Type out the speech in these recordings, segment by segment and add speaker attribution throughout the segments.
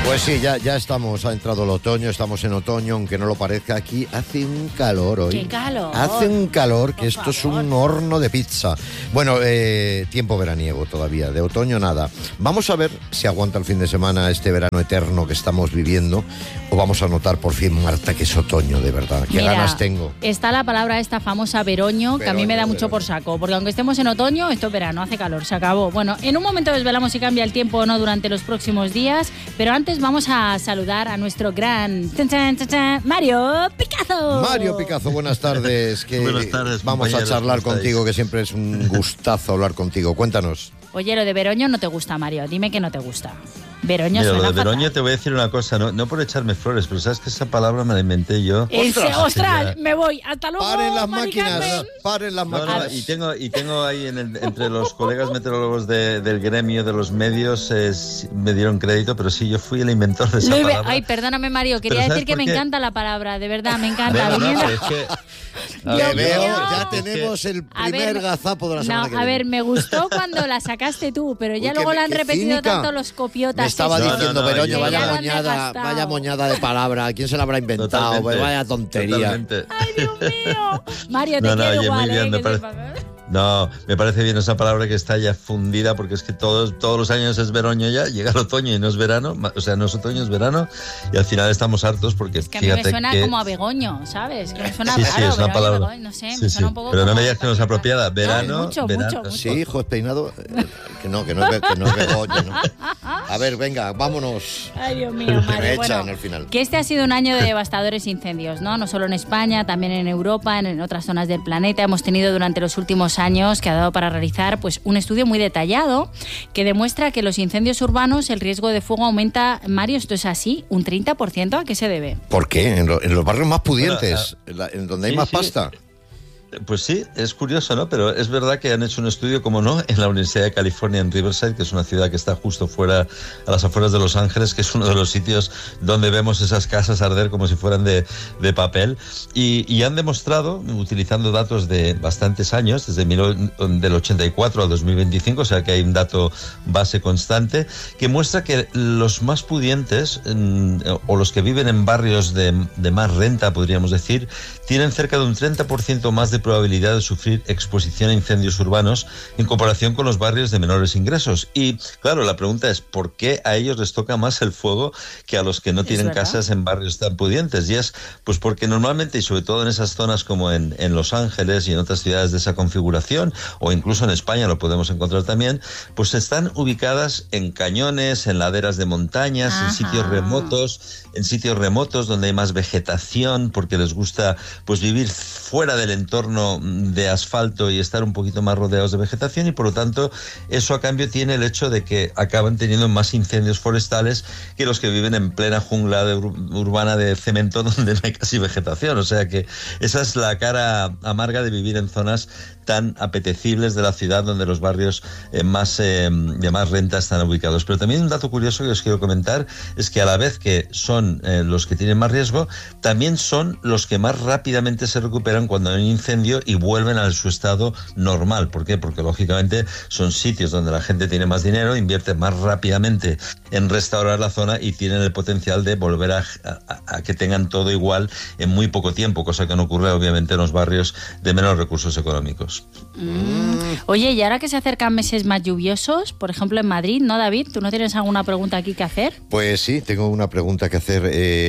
Speaker 1: Pues sí, ya estamos, ha entrado el otoño, estamos en otoño, aunque no lo parezca, aquí hace un calor hoy.
Speaker 2: ¡Qué calor!
Speaker 1: Hace un calor que
Speaker 2: Por
Speaker 1: esto es
Speaker 2: favor.
Speaker 1: un horno de pizza. Bueno, tiempo veraniego todavía, de otoño nada. Vamos a ver si aguanta el fin de semana este verano eterno que estamos viviendo, o vamos a notar por fin, Marta, que es otoño de verdad. Qué
Speaker 2: Mira,
Speaker 1: ganas tengo.
Speaker 2: Está la palabra esta famosa veroño, que a mí me da mucho por saco, porque aunque estemos en otoño, esto es verano, hace calor, se acabó. Bueno, en un momento desvelamos si cambia el tiempo o no durante los próximos días, pero antes vamos a saludar a nuestro gran Mario Picazo.
Speaker 1: Mario Picazo, buenas tardes.
Speaker 3: Buenas tardes,
Speaker 1: vamos a
Speaker 3: compañeros,
Speaker 1: charlar
Speaker 3: ¿cómo estáis?
Speaker 1: contigo, que siempre es un gustazo hablar contigo. Cuéntanos.
Speaker 2: Oye, lo de veroño no te gusta, Mario, dime que no te gusta. Veroño
Speaker 3: Mira,
Speaker 2: suena
Speaker 3: lo de Veroña
Speaker 2: fatal.
Speaker 3: te voy a decir una cosa, no por echarme flores, pero sabes que esa palabra me la inventé yo.
Speaker 2: ¡Ostras! Me voy. Hasta luego,
Speaker 1: Paren las
Speaker 2: Mari
Speaker 1: máquinas,
Speaker 2: Carmen.
Speaker 1: paren las
Speaker 3: No,
Speaker 1: máquinas.
Speaker 3: y tengo ahí entre los colegas meteorólogos del gremio de los medios, me dieron crédito, pero sí, yo fui el inventor de esa palabra.
Speaker 2: Ay, perdóname, Mario, quería
Speaker 3: Pero ¿sabes
Speaker 2: decir que
Speaker 3: por
Speaker 2: me
Speaker 3: qué?
Speaker 2: encanta la palabra, de verdad, me encanta.
Speaker 3: No,
Speaker 2: Viniendo-
Speaker 3: pero es que... a
Speaker 2: Dios
Speaker 3: ver,
Speaker 1: Te veo,
Speaker 2: mío.
Speaker 1: ya tenemos el
Speaker 2: A
Speaker 1: primer
Speaker 2: ver,
Speaker 1: gazapo de la semana que
Speaker 2: No, a
Speaker 1: viene.
Speaker 2: ver, me gustó cuando la sacaste tú, pero ya
Speaker 1: Uy,
Speaker 2: luego
Speaker 1: qué-
Speaker 2: la han
Speaker 1: qué
Speaker 2: repetido
Speaker 1: cínica.
Speaker 2: tanto los copiotas.
Speaker 1: Me estaba
Speaker 2: estos.
Speaker 1: diciendo,
Speaker 3: No,
Speaker 1: Veroño,
Speaker 3: yo-
Speaker 2: Ya
Speaker 1: vaya
Speaker 2: lo han
Speaker 1: moñada,
Speaker 2: desgastado.
Speaker 1: vaya moñada de palabra. ¿Quién se la habrá inventado?
Speaker 3: Totalmente,
Speaker 1: Pues vaya tontería.
Speaker 3: Totalmente.
Speaker 2: Ay, Dios mío. Mario, te
Speaker 3: No,
Speaker 2: quiero
Speaker 3: oye, muy
Speaker 2: igual,
Speaker 3: bien, me
Speaker 2: que
Speaker 3: parece-
Speaker 2: sepas, ¿eh?
Speaker 3: No, me parece bien esa palabra que está ya fundida, porque es que todos los años es veroño ya, llega el otoño y no es verano, o sea, no es otoño, es verano, y al final estamos hartos porque
Speaker 2: Es que a mí me
Speaker 3: fíjate
Speaker 2: suena
Speaker 3: que...
Speaker 2: como a Begoño, ¿sabes? Que me suena
Speaker 3: Sí,
Speaker 2: raro,
Speaker 3: sí, es una
Speaker 2: Begoño,
Speaker 3: palabra.
Speaker 2: Begoño, no sé, me
Speaker 3: Sí,
Speaker 2: suena
Speaker 3: sí,
Speaker 2: un poco
Speaker 3: pero no
Speaker 2: como
Speaker 3: me digas que no es apropiada.
Speaker 2: No,
Speaker 3: Verano,
Speaker 2: mucho,
Speaker 3: verano.
Speaker 2: mucho.
Speaker 1: Sí, hijo, es peinado. Que no es Begoño, ¿no? A ver, venga, vámonos.
Speaker 2: Ay, Dios mío,
Speaker 1: Que me
Speaker 2: Mario.
Speaker 1: echan
Speaker 2: Bueno,
Speaker 1: al final.
Speaker 2: que este ha sido un año de devastadores incendios, ¿no? No solo en España, también en Europa, en otras zonas del planeta. Hemos tenido durante los últimos años que ha dado para realizar pues un estudio muy detallado que demuestra que los incendios urbanos, el riesgo de fuego aumenta, Mario, ¿esto es así? ¿Un 30%? ¿A qué se debe?
Speaker 1: ¿Por qué? En los barrios más pudientes, en donde hay
Speaker 3: sí,
Speaker 1: más
Speaker 3: sí.
Speaker 1: pasta.
Speaker 3: Pues sí, es curioso, ¿no? Pero es verdad que han hecho un estudio, como no, en la Universidad de California en Riverside, que es una ciudad que está justo fuera, a las afueras de Los Ángeles, que es uno de los sitios donde vemos esas casas arder como si fueran de papel. Y han demostrado, utilizando datos de bastantes años, desde del 84 al 2025, o sea que hay un dato base constante, que muestra que los más pudientes, o los que viven en barrios de más renta, podríamos decir, tienen cerca de un 30% más de probabilidad de sufrir exposición a incendios urbanos en comparación con los barrios de menores ingresos. Y claro, la pregunta es, ¿por qué a ellos les toca más el fuego que a los que no tienen
Speaker 2: verdad.
Speaker 3: casas en barrios tan pudientes? Y es pues porque normalmente, y sobre todo en esas zonas como en Los Ángeles y en otras ciudades de esa configuración, o incluso en España lo podemos encontrar también, pues están ubicadas en cañones, en laderas de montañas,
Speaker 2: Ajá.
Speaker 3: en sitios remotos donde hay más vegetación, porque les gusta pues vivir fuera del entorno de asfalto y estar un poquito más rodeados de vegetación, y por lo tanto eso a cambio tiene el hecho de que acaban teniendo más incendios forestales que los que viven en plena jungla urbana de cemento donde no hay casi vegetación. O sea que esa es la cara amarga de vivir en zonas tan apetecibles de la ciudad, donde los barrios de más renta están ubicados. Pero también un dato curioso que os quiero comentar es que a la vez que son los que tienen más riesgo, también son los que más rápidamente se recuperan cuando hay un incendio y vuelven a su estado normal. ¿Por qué? Porque lógicamente son sitios donde la gente tiene más dinero, invierte más rápidamente en restaurar la zona y tienen el potencial de volver a que tengan todo igual en muy poco tiempo, cosa que no ocurre obviamente en los barrios de menos recursos económicos.
Speaker 2: Oye, y ahora que se acercan meses más lluviosos, por ejemplo en Madrid, ¿no, David? ¿Tú no tienes alguna pregunta aquí que hacer?
Speaker 1: Pues sí, tengo una pregunta que hacer.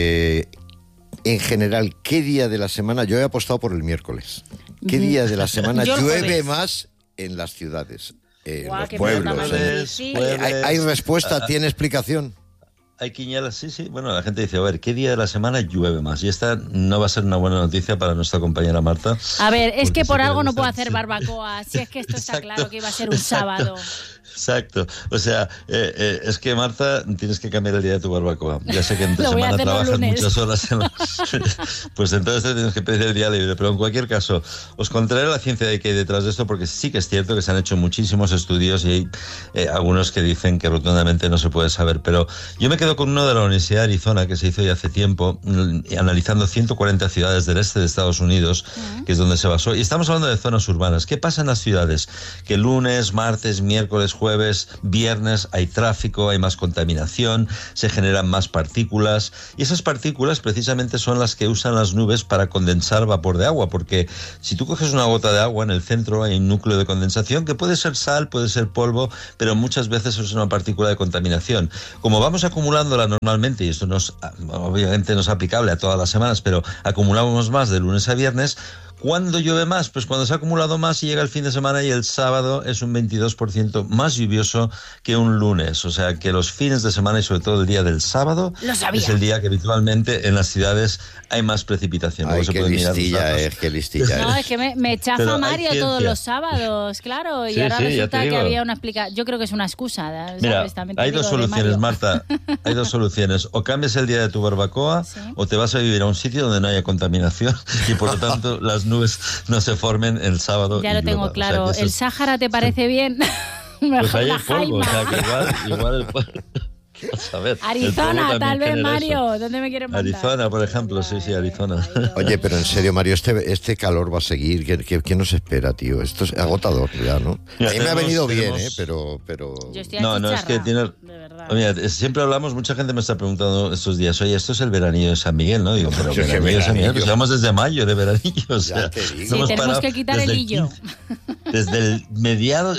Speaker 1: En general, ¿qué día de la semana? Yo he apostado por el miércoles. ¿Qué día de la semana
Speaker 2: Yo el
Speaker 1: llueve
Speaker 2: jueves.
Speaker 1: más en las ciudades? En
Speaker 2: Guau,
Speaker 1: los
Speaker 2: qué
Speaker 1: pueblos.
Speaker 2: pregunta más difícil.
Speaker 1: ¿Hay respuesta? ¿Tiene explicación?
Speaker 3: Hay quinielas, sí. Bueno, la gente dice, a ver, ¿qué día de la semana llueve más? Y esta no va a ser una buena noticia para nuestra compañera Marta.
Speaker 2: A ver, es
Speaker 3: porque
Speaker 2: que por
Speaker 3: sí que
Speaker 2: algo
Speaker 3: le
Speaker 2: no
Speaker 3: gusta,
Speaker 2: puedo hacer
Speaker 3: sí.
Speaker 2: barbacoa, si es que esto está
Speaker 3: Exacto,
Speaker 2: claro que iba a ser un sábado.
Speaker 3: Exacto. O sea, es que Marta, tienes que cambiar el día de tu barbacoa. Ya sé que entre
Speaker 2: Lo voy a
Speaker 3: semana
Speaker 2: hacer los
Speaker 3: trabajas
Speaker 2: lunes.
Speaker 3: muchas horas. Pues entonces te tienes que pedir el día libre. Pero en cualquier caso, os contaré la ciencia de que hay detrás de esto, porque sí que es cierto que se han hecho muchísimos estudios y hay algunos que dicen que rotundamente no se puede saber. Pero yo me quedo con uno de la Universidad de Arizona, que se hizo ya hace tiempo, analizando 140 ciudades del este de Estados Unidos, que es donde se basó. Y estamos hablando de zonas urbanas. ¿Qué pasa en las ciudades? Que lunes, martes, miércoles, jueves, viernes hay tráfico, hay más contaminación, se generan más partículas, y esas partículas precisamente son las que usan las nubes para condensar vapor de agua, porque si tú coges una gota de agua, en el centro hay un núcleo de condensación que puede ser sal, puede ser polvo, pero muchas veces es una partícula de contaminación. Como vamos acumulándola normalmente, y esto obviamente no es aplicable a todas las semanas, pero acumulamos más de lunes a viernes. ¿Cuándo llueve más? Pues cuando se ha acumulado más y llega el fin de semana, y el sábado es un 22% más lluvioso que un lunes. O sea que los fines de semana y sobre todo el día del sábado es el día que habitualmente en las ciudades hay más precipitación.
Speaker 1: Ay, qué listilla qué listilla
Speaker 2: No, es que me chafa Mario todos los sábados, claro, y ahora resulta que había una explicación. Yo creo que es una excusa, ¿sabes?
Speaker 3: Mira, hay dos soluciones, Marta. Hay dos soluciones. O cambias el día de tu barbacoa, o te vas a vivir a un sitio donde no haya contaminación y por lo tanto las nubes no se formen el sábado.
Speaker 2: Ya lo tengo claro. O sea, ¿el Sáhara te parece bien?
Speaker 3: Pues ahí hay polvo, o sea que igual el polvo. A ver,
Speaker 2: Arizona, tal vez, Mario. ¿Dónde me quieren mandar?
Speaker 3: Arizona, por ejemplo, sí, Arizona.
Speaker 1: Oye, pero en serio, Mario, este calor va a seguir. ¿Qué nos espera, tío? Esto es agotador ya, ¿no? A mí me ha venido bien, pero...
Speaker 2: Yo estoy
Speaker 3: no, es que tiene... Mira, siempre hablamos, mucha gente me está preguntando estos días, oye, esto es el veranillo de San Miguel, ¿no? Digo, pero veranillo de San Miguel, pues llevamos desde mayo de veranillo, o sea...
Speaker 2: Sí, tenemos que quitar el hillo.
Speaker 3: Desde mediados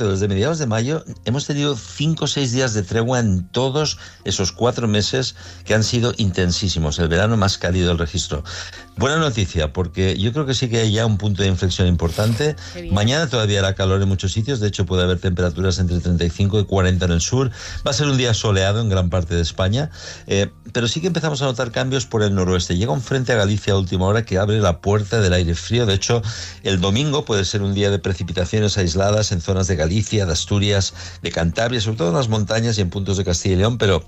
Speaker 3: de mayo hemos tenido 5 o 6 días de tregua en todos esos 4 meses que han sido intensísimos, el verano más cálido del registro. Buena noticia, porque yo creo que sí que hay ya un punto de inflexión importante. Mañana todavía hará calor en muchos sitios, de hecho puede haber temperaturas entre 35 y 40 en el sur. Va a ser un día soleado en gran parte de España, pero sí que empezamos a notar cambios por el noroeste. Llega un frente a Galicia a última hora que abre la puerta del aire frío. De hecho, el domingo puede ser un día de precipitaciones aisladas en zonas de Galicia, de Asturias, de Cantabria, sobre todo en las montañas y en puntos de Castilla y León, pero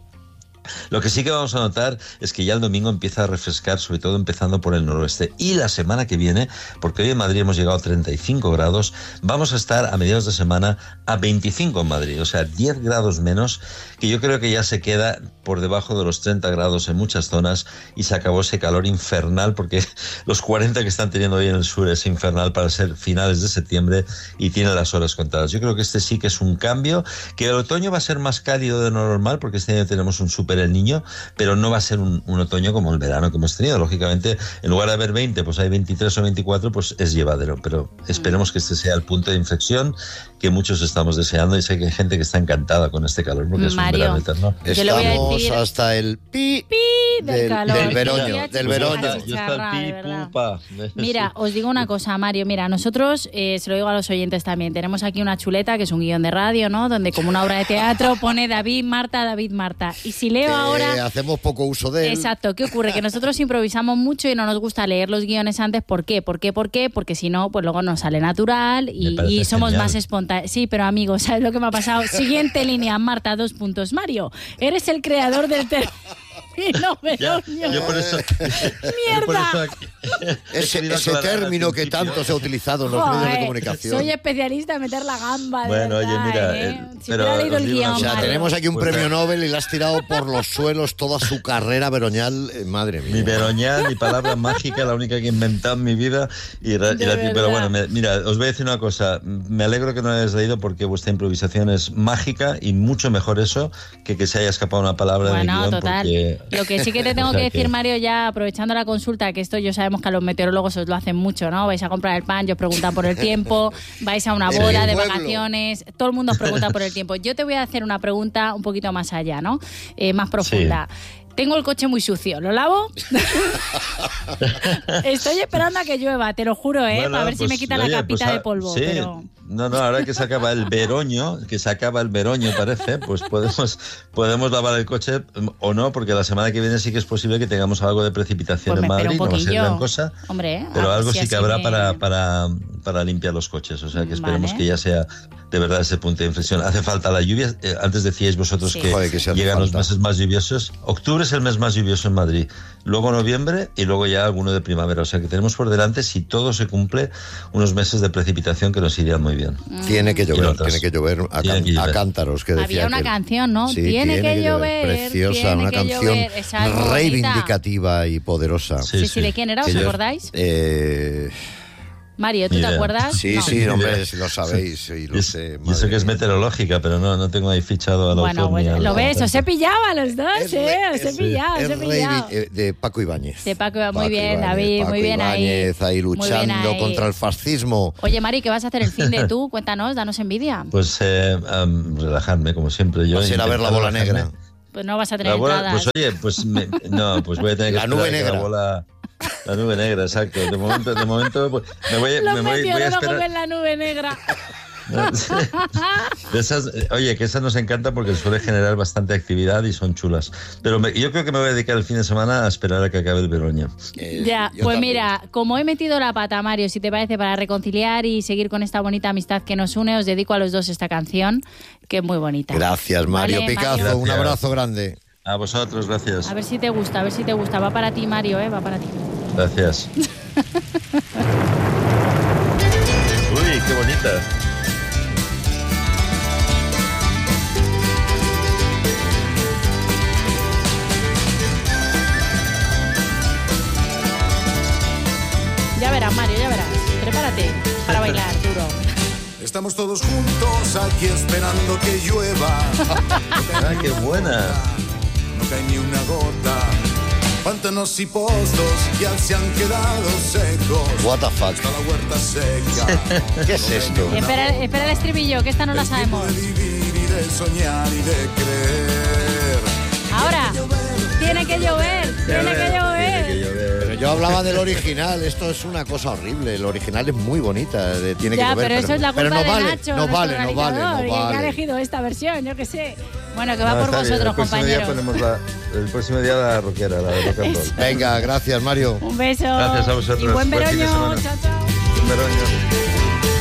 Speaker 3: lo que sí que vamos a notar es que ya el domingo empieza a refrescar, sobre todo empezando por el noroeste. Y la semana que viene, porque hoy en Madrid hemos llegado a 35 grados, vamos a estar a mediados de semana a 25 en Madrid, o sea, 10 grados menos, que yo creo que ya se queda por debajo de los 30 grados en muchas zonas y se acabó ese calor infernal, porque los 40 que están teniendo hoy en el sur es infernal para ser finales de septiembre y tiene las horas contadas. Yo creo que este sí que es un cambio, que el otoño va a ser más cálido de lo normal, porque este año tenemos un súper el niño, pero no va a ser un otoño como el verano que hemos tenido. Lógicamente, en lugar de haber 20, pues hay 23 o 24, pues es llevadero, pero esperemos que este sea el punto de inflexión que muchos estamos deseando, y sé que hay gente que está encantada con este calor, porque
Speaker 2: Mario,
Speaker 3: es un verano eterno.
Speaker 1: Estamos hasta el pi
Speaker 2: del calor.
Speaker 1: Del veroño.
Speaker 2: Mira, os digo una cosa, Mario, mira, nosotros, se lo digo a los oyentes también, tenemos aquí una chuleta que es un guión de radio, ¿no? Donde como una obra de teatro pone David, Marta, y si leo ahora...
Speaker 1: hacemos poco uso de él.
Speaker 2: Exacto, ¿qué ocurre? Que nosotros improvisamos mucho y no nos gusta leer los guiones antes. ¿Por qué? Porque si no, pues luego nos sale natural y somos más espontáneos. Sí, pero amigos, ¿sabes lo que me ha pasado? Siguiente línea, Marta, 2 puntos. Mario, eres el creador del término veroño.
Speaker 3: Yo por eso...
Speaker 2: ¡Mierda!
Speaker 1: Ese término que tanto se ha utilizado en los medios de comunicación.
Speaker 2: Soy especialista en meter la gamba.
Speaker 3: Bueno,
Speaker 2: verdad,
Speaker 3: oye, mira...
Speaker 2: Si hubiera leído el guión,
Speaker 1: o sea, tenemos aquí un premio Nobel y le has tirado por los suelos toda su carrera veroñal. Madre mía.
Speaker 3: Mi veroñal, mi palabra mágica, la única que he inventado en mi vida. Pero bueno, mira, os voy a decir una cosa. Me alegro que no hayáis leído, porque vuestra improvisación es mágica, y mucho mejor eso que se haya escapado una palabra del guión.
Speaker 2: Total.
Speaker 3: Porque...
Speaker 2: Lo que sí que te tengo que decir, Mario, ya aprovechando la consulta, que esto yo sabemos que a los meteorólogos os lo hacen mucho, ¿no? Vais a comprar el pan, os preguntan por el tiempo, vais a una boda de vacaciones, todo el mundo os pregunta por el tiempo. Yo te voy a hacer una pregunta un poquito más allá, ¿no? Más profunda. Sí. Tengo el coche muy sucio, ¿lo lavo? Estoy esperando a que llueva, te lo juro,
Speaker 3: bueno,
Speaker 2: para ver si me quita la capita de polvo.
Speaker 3: Sí.
Speaker 2: Pero...
Speaker 3: No, ahora que se acaba el veroño, parece, pues podemos lavar el coche o no, porque la semana que viene sí que es posible que tengamos algo de precipitación en Madrid, no va a ser gran cosa, pero algo sí que habrá para limpiar los coches, o sea que esperemos que ya sea de verdad ese punto de inflexión. Hace falta la lluvia. Antes decíais vosotros que llegan los meses más lluviosos. Octubre es el mes más lluvioso en Madrid, luego noviembre y luego ya alguno de primavera, o sea que tenemos por delante, si todo se cumple, unos meses de precipitación que nos irían muy bien.
Speaker 1: Tiene que llover a cántaros, que decía.
Speaker 2: Había una canción, ¿no? Sí, tiene que llover.
Speaker 1: Preciosa, una canción reivindicativa y poderosa.
Speaker 2: Sí, ¿de quién era? ¿Os acordáis? Mario, ¿tú te acuerdas?
Speaker 1: Sí,
Speaker 2: No.
Speaker 1: sí, hombre, si lo sabéis. Sí, lo sé,
Speaker 3: Y eso que es meteorológica, pero no tengo ahí fichado al autor.
Speaker 2: Bueno, lo ves, os he pillado a los dos, os he pillado.
Speaker 1: De Paco Ibáñez.
Speaker 2: De Paco, muy bien, David,
Speaker 1: Paco
Speaker 2: muy bien
Speaker 1: Ibáñez, ahí
Speaker 2: Muy bien
Speaker 1: luchando
Speaker 2: ahí.
Speaker 1: contra el fascismo.
Speaker 2: Oye, Mari, ¿qué vas a hacer el fin de tú? Cuéntanos, danos envidia.
Speaker 3: Pues relajarme, como siempre. Yo
Speaker 1: Vas a ir a ver la bola negra.
Speaker 2: Pues no vas a tener
Speaker 3: La bola,
Speaker 2: entradas.
Speaker 3: pues oye, pues voy a tener que
Speaker 1: La nube
Speaker 3: esperar a que
Speaker 1: negra.
Speaker 3: La nube negra, exacto. De momento pues, voy a esperar.
Speaker 2: En la nube negra.
Speaker 3: De esas, oye, que esas nos encantan porque suele generar bastante actividad y son chulas. Pero yo creo que me voy a dedicar el fin de semana a esperar a que acabe el Beroña.
Speaker 2: Ya, pues también. Mira, como he metido la pata, Mario, si te parece, para reconciliar y seguir con esta bonita amistad que nos une, os dedico a los dos esta canción, que es muy bonita.
Speaker 1: Gracias, Mario Picazo.
Speaker 3: Mario.
Speaker 1: Un abrazo grande.
Speaker 3: A vosotros, gracias.
Speaker 2: A ver si te gusta, Va para ti, Mario, va para ti.
Speaker 3: Gracias. Uy, qué bonita.
Speaker 2: Ya verás, Mario, ya verás. Prepárate para bailar duro.
Speaker 4: Estamos todos juntos aquí esperando que llueva.
Speaker 3: Ah, qué buena.
Speaker 4: No cae ni una gota. Pantanos y pozos ya se han quedado secos.
Speaker 1: What the fuck.
Speaker 4: Está la huerta seca.
Speaker 1: ¿Qué es esto?
Speaker 2: Espera el estribillo, que esta no la sabemos.
Speaker 4: De vivir y de soñar y de creer.
Speaker 2: Ahora, tiene que llover.
Speaker 1: Pero yo hablaba del original, esto es una cosa horrible. El original es muy bonita, tiene que
Speaker 2: Ya,
Speaker 1: llover,
Speaker 2: pero eso es la culpa
Speaker 1: no
Speaker 2: de
Speaker 1: vale,
Speaker 2: Nacho,
Speaker 1: no
Speaker 2: nuestro
Speaker 1: vale.
Speaker 2: organizador, que ha elegido esta versión, yo qué sé. Bueno, que va por vosotros, compañeros.
Speaker 3: El próximo día la rockera, la de rock and roll.
Speaker 1: Venga, gracias, Mario.
Speaker 2: Un beso.
Speaker 3: Gracias a vosotros.
Speaker 2: Y buen
Speaker 3: Buen fin de
Speaker 2: veroño.
Speaker 3: semana.
Speaker 2: Chao, chao.
Speaker 3: Buen veroño.